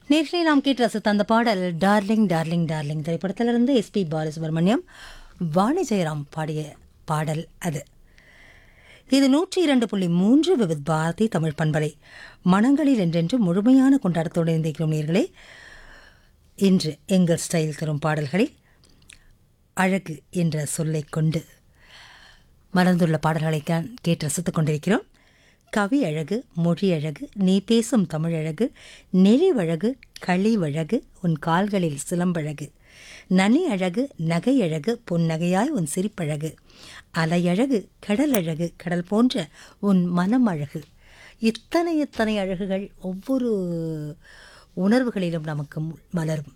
நேர்களை நாம் கேட்டு ரசித்த அந்த பாடல் டார்லிங் டார்லிங் டார்லிங் திரைப்படத்திலிருந்து எஸ்பி பாலசுப்ரமணியம் வாணி ஜெயராம் பாடிய பாடல் அது. இது 102.3 விவித் பாரதி தமிழ் பண்பலை மனங்களில் என்றென்று முழுமையான கொண்டாட்டத்தோடு இருந்திருக்கிறோம் நேர்களே. இன்று எங்கள் ஸ்டைல் தரும் பாடல்களில் அழகு என்ற சொல்லை கொண்டு மலர்ந்துள்ள பாடல்களை கேட்டு ரசித்துக் கொண்டிருக்கிறோம். கவி அழகு, மொழி அழகு, நீ பேசும் தமிழழகு, நெளிவழகு, களிவழகு, உன் கால்களில் சிலம்பழகு, நனி அழகு, நகை அழகு, பொன்னகையாய் உன் சிரிப்பழகு, அலையழகு, கடல் அழகு, கடல் போன்ற உன் மனம் அழகு. இத்தனை அழகுகள் ஒவ்வொரு உணர்வுகளிலும் நமக்கு மலரும்.